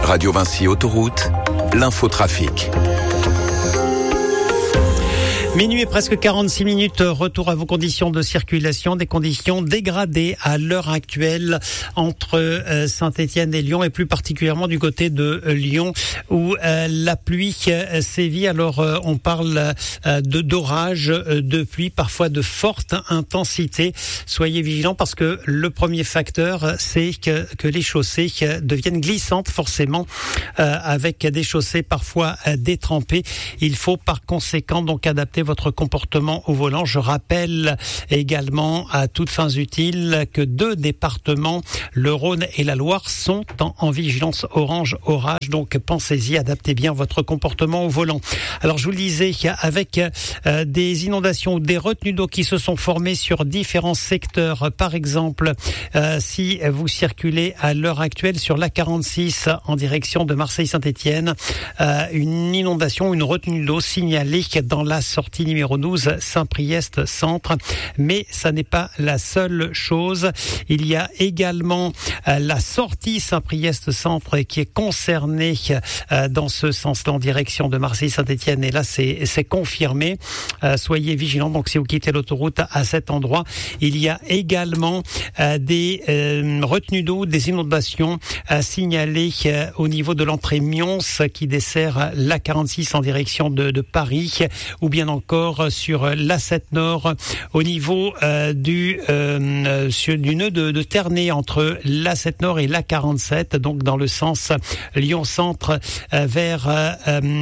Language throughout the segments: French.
Radio Vinci Autoroute, l'infotrafic. Minuit et presque 46 minutes, retour à vos conditions de circulation, des conditions dégradées à l'heure actuelle entre Saint-Étienne et Lyon et plus particulièrement du côté de Lyon où la pluie sévit. Alors on parle d'orage, de pluie, parfois de forte intensité. Soyez vigilants parce que le premier facteur c'est que les chaussées deviennent glissantes forcément avec des chaussées parfois détrempées. Il faut par conséquent donc adapter votre comportement au volant. Je rappelle également à toutes fins utiles que 2 départements, le Rhône et la Loire, sont en vigilance orange orage. Donc pensez-y, adaptez bien votre comportement au volant. Alors je vous le disais, avec des inondations ou des retenues d'eau qui se sont formées sur différents secteurs. Par exemple, si vous circulez à l'heure actuelle sur l'A46 en direction de Marseille-Saint-Étienne, une inondation, une retenue d'eau signalée dans la sortie numéro 12, Saint-Priest Centre. Mais ça n'est pas la seule chose. Il y a également la sortie Saint-Priest Centre qui est concernée dans ce sens-là en direction de Marseille-Saint-Étienne. Et là, c'est confirmé. Soyez vigilants. Donc, si vous quittez l'autoroute à cet endroit, il y a également des retenues d'eau, des inondations signalées au niveau de l'entrée Mions qui dessert l'A46 en direction de Paris, ou bien encore sur l'A7 Nord au niveau du nœud de Ternay entre l'A7 Nord et l'A47, donc dans le sens Lyon-Centre vers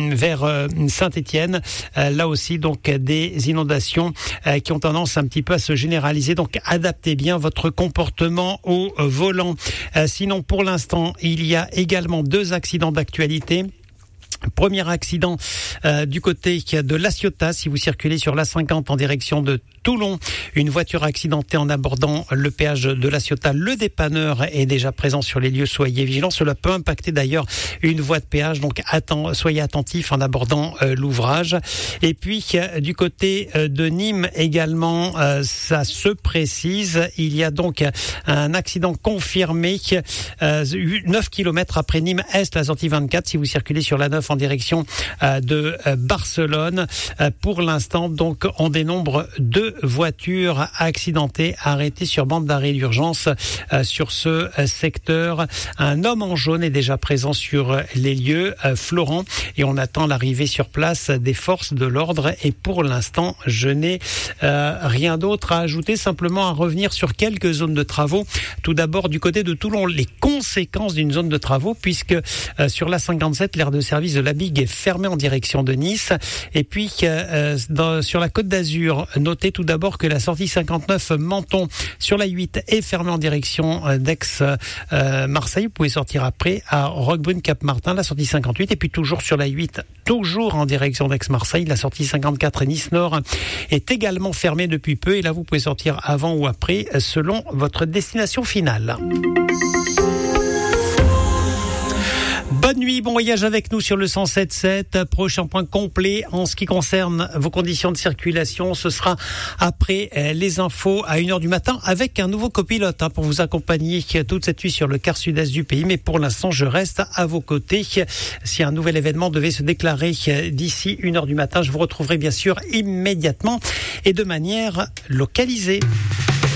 Saint-Étienne. Là aussi donc des inondations qui ont tendance un petit peu à se généraliser. Donc adaptez bien votre comportement au volant. Sinon pour l'instant il y a également 2 accidents d'actualité. Premier accident du côté de La Ciotat, si vous circulez sur l'A50 en direction de Toulon. Une voiture accidentée en abordant le péage de La Ciotat. Le dépanneur est déjà présent sur les lieux. Soyez vigilants. Cela peut impacter d'ailleurs une voie de péage. Donc soyez attentifs en abordant l'ouvrage. Et puis du côté de Nîmes également, ça se précise. Il y a donc un accident confirmé 9 km après Nîmes Est, la sortie 24. Si vous circulez sur la 9 en direction de Barcelone. Pour l'instant, donc, on dénombre 2 voitures accidentées arrêtées sur bande d'arrêt d'urgence sur ce secteur. Un homme en jaune est déjà présent sur les lieux, Florent, et on attend l'arrivée sur place des forces de l'ordre. Et pour l'instant, je n'ai rien d'autre à ajouter, simplement à revenir sur quelques zones de travaux. Tout d'abord, du côté de Toulon, les conséquences d'une zone de travaux, puisque sur la 57, l'aire de service de la Bigue est fermée en direction de Nice. Et puis, sur la Côte d'Azur, notez tout d'abord que la sortie 59 Menton sur la 8 est fermée en direction d'Aix-Marseille. Vous pouvez sortir après à Roquebrune-Cap-Martin, la sortie 58. Et puis toujours sur la 8, toujours en direction d'Aix-Marseille, la sortie 54 Nice-Nord est également fermée depuis peu. Et là, vous pouvez sortir avant ou après selon votre destination finale. Bonne nuit, bon voyage avec nous sur le 107.7. Prochain point complet en ce qui concerne vos conditions de circulation, ce sera après les infos à 1h du matin avec un nouveau copilote pour vous accompagner toute cette nuit sur le quart sud-est du pays. Mais pour l'instant, je reste à vos côtés. Si un nouvel événement devait se déclarer d'ici 1h du matin, je vous retrouverai bien sûr immédiatement et de manière localisée.